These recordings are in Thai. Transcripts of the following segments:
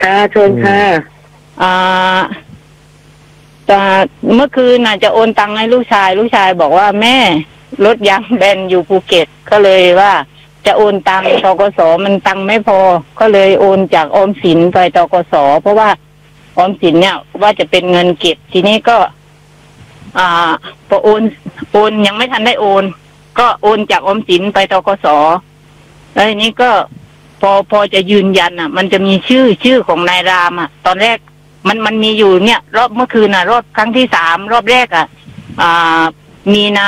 ค่ะเชิญค่ะอ่าแต่เมื่อคืนน่ะจะโอนตังค์ให้ลูกชายบอกว่าแม่รถยางแบนอยู่ภูเก็ตก็เลยว่าจะโอนตังค์ธกสมันตังค์ไม่พอก็เลยโอนจากออมสินไปธกสเพราะว่าออมสินเนี่ยว่าจะเป็นเงินเก็บทีนี้ก็พอโอนยังไม่ทันได้โอนก็โอนจากออมสินไปธกสแล้วทีนี้ก็พอจะยืนยันมันจะมีชื่อของนายรามตอนแรกมันมีอยู่เนี่ยรอบเมื่อคืนรอบครั้งที่3รอบแรกมีนา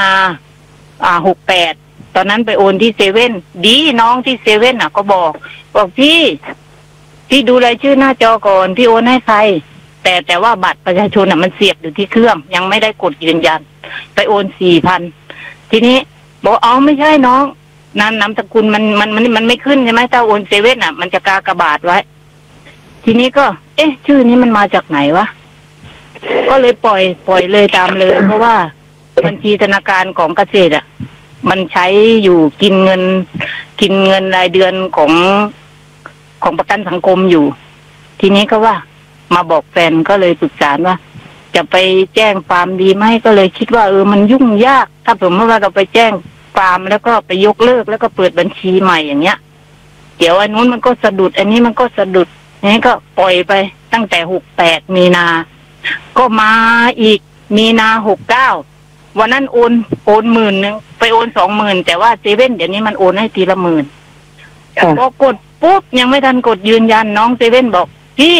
68ตอนนั้นไปโอนที่เซเว่นดีน้องที่เซเว่นก็บอกพี่ดูรายชื่อหน้าจอก่อนพี่โอนให้ใครแต่ว่าบัตรประชาชนมันเสียบอยู่ที่เครื่องยังไม่ได้กดยืนยันไปโอน 4,000 ทีนี้บอกไม่ใช่น้องนามสกุลมันไม่ขึ้นใช่ไหมถ้าโอนเซเว่นมันจะกากบาทไว้ทีนี้ก็ชื่อนี้มันมาจากไหนวะก็เลยปล่อยเลยตามเลยเพราะว่าบัญชีธนาคารของเกษตรมันใช้อยู่กินเงินรายเดือนของประกันสังคมอยู่ทีนี้ก็ว่ามาบอกแฟนก็เลยปรึกษาว่าจะไปแจ้งฟาร์มดีไหมก็เลยคิดว่ามันยุ่งยากถ้าสมมติว่าเราไปแจ้งฟาร์มแล้วก็ไปยกเลิกแล้วก็เปิดบัญชีใหม่อย่างเงี้ยเดี๋ยวอันนู้นมันก็สะดุดอันนี้มันก็สะดุดนี้ก็ปล่อยไปตั้งแต่68มีนาก็มาอีกมีนา69วันนั้นโอน10,000ไปโอน 20,000แต่ว่าเซเว่นเดี๋ยวนี้มันโอนให้ทีละ10,000พอกดปุ๊บยังไม่ทันกดยืนยันน้องเซเว่นบอกพี่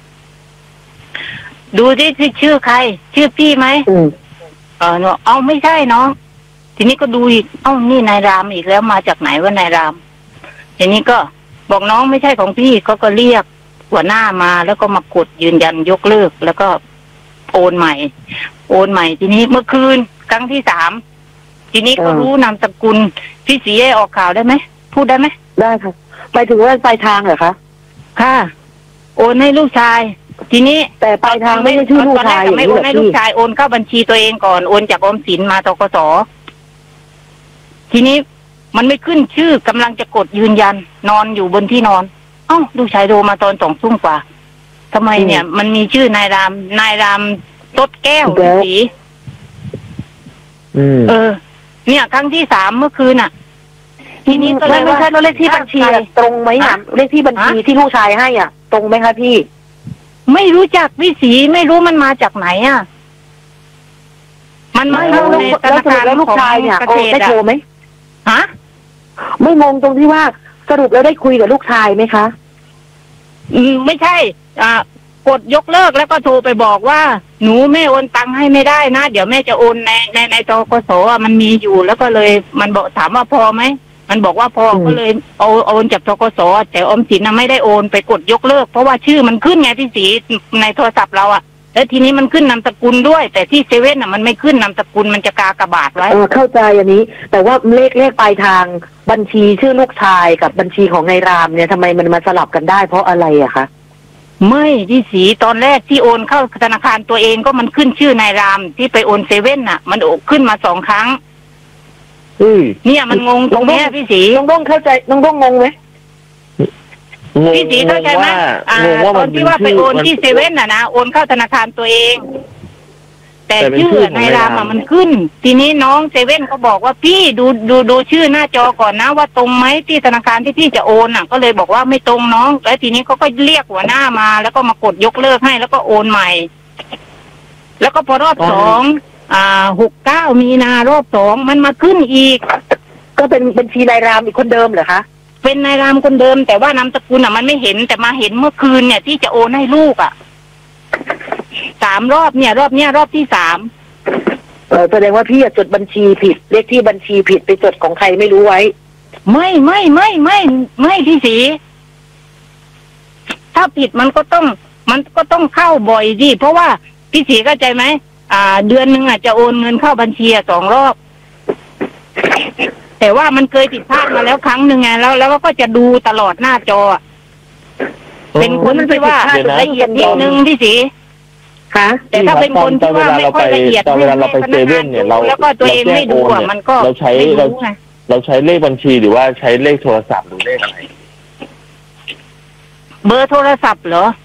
ดูที่ชื่อใครชื่อพี่ไหมเอาไม่ใช่น้องทีนี้ก็ดูอีกนี่นายรามอีกแล้วมาจากไหนว่านายรามทีนี้ก็บอกน้องไม่ใช่ของพี่ก็เรียกหัวหน้ามาแล้วก็มากดยืนยันยกเลิกแล้วก็โอนใหม่ทีนี้เมื่อคืนครั้งที่3ทีนี้ก็รู้นามสกุลพี่สีออกข่าวได้ไหมพูดได้ไหมได้ค่ะไปถึงว่าปลายทางเหรอคะค่ะโอนให้ลูกชายทีนี้แต่ปลายทางไม่ใช่ชื่อลูกชายไม่โอนให้ลูกชายโอนเข้าบัญชีตัวเองก่อนโอนจากออมสินมาธกสทีนี้มันไม่ขึ้นชื่อกำลังจะกดยืนยันนอนอยู่บนที่นอนลูกชายโทรมาตอน2 ทุ่มกว่าทำไมเนี่ยมันมีชื่อนายรามต้นแก้วสีเนี่ยครั้งที่3เมื่อคืนทีนี้ก็เลยไม่ใช่เลขที่บัญชีตรงไหมเลขที่บัญชีที่ลูกชายให้ตรงไหมคะพี่ไม่รู้จักพี่สีไม่รู้มันมาจากไหนมันมาในธนาคารแล้วลูกชายเนี่ยได้โทรไหมไม่งงตรงที่ว่าสรุปแล้วได้คุยกับลูกชายไหมคะไม่ใช่กดยกเลิกแล้วก็โทรไปบอกว่าหนูแม่โอนตังค์ให้ไม่ได้นะเดี๋ยวแม่จะโอนในธกสมันมีอยู่แล้วก็เลยมันบอกถามว่าพอไหมมันบอกว่าพอก็เลยโอนจากธกสแต่ออมสินไม่ได้โอนไปกดยกเลิกเพราะว่าชื่อมันขึ้นไงพี่สีในโทรศัพท์เราแล้วทีนี้มันขึ้นนามสกุลด้วยแต่ที่เซเว่นมันไม่ขึ้นนามสกุลมันจะกากบาทไว้เข้าใจอันนี้แต่ว่าเลขปลายทางบัญชีชื่อลูกชายกับบัญชีของนายรามเนี่ยทำไมมันมาสลับกันได้เพราะอะไรอะคะไม่พี่สีตอนแรกที่โอนเข้าธนาคารตัวเองก็มันขึ้นชื่อนายรามที่ไปโอนเซเว่นมันขึ้นมา2 ครั้งเนี่ยมันงงตรงนี้พี่สีน้องด้งเข้าใจน้องด้งงงไหมพี่สีเข้าใจไหมตอนที่ว่าไปโอนที่เซเว่นนะโอนเข้าธนาคารตัวเอง แต่ชื่อนายรามมันขึ้นทีนี้น้องเซเว่นก็บอกว่าพี่ดูชื่อหน้าจอก่อนนะว่าตรงไหมที่ธนาคารที่พี่จะโอนก็เลยบอกว่าไม่ตรงน้องแล้วทีนี้เขาก็เรียกหัวหน้ามาแล้วก็มากดยกเลิกให้แล้วก็โอนใหม่แล้วก็พอรอบ69มีนารอบ2มันมาขึ้นอีกก็เป็นบัญชีนายรามอีกคนเดิมเหรอคะเป็นนายรามคนเดิมแต่ว่านามสกุลมันไม่เห็นแต่มาเห็นเมื่อคืนเนี่ยที่จะโอนให้ลูก3 รอบเนี่ยรอบที่3 แสดงว่าพี่จดบัญชีผิดเลขที่บัญชีผิดไปจดของใครไม่รู้ไว้ไม่พี่สีถ้าผิดมันก็ต้องเข้าบ่อยดิเพราะว่าพี่สีเข้าใจไหมเดือนนึงจะโอนเงินเข้าบัญชี2 รอบแต่ว่ามันเคยผิดพลาดมาแล้วครั้งหนึ่งไงแล้วก็จะดูตลอดหน้าจอเป็นคนที่ว่าละเอียดนิดนึงพี่สีแต่ถ้าเป็นคนที่ว่าไม่ค่อยละเอียดเวลาเราไปเซเว่นเนี่ยเราแล้วก็ตัวเองไม่ดูมันก็เราใช้เลขบัญชีหรือว่าใช้เลขโทรศัพท์หรือเลขอะไรเบอร์โทรศัพท์เหรอ